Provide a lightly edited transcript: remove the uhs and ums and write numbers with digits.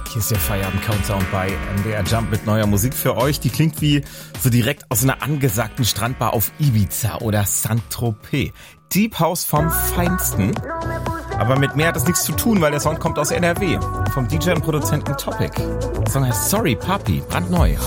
Hier ist der Feierabend-Countdown bei MDR Jump mit neuer Musik für euch. Die klingt wie so direkt aus einer angesagten Strandbar auf Ibiza oder Saint-Tropez. Deep House vom Feinsten. Aber mit mehr hat das nichts zu tun, weil der Song kommt aus NRW. Vom DJ und Produzenten Topic. Der Song heißt Sorry Papi, brandneu.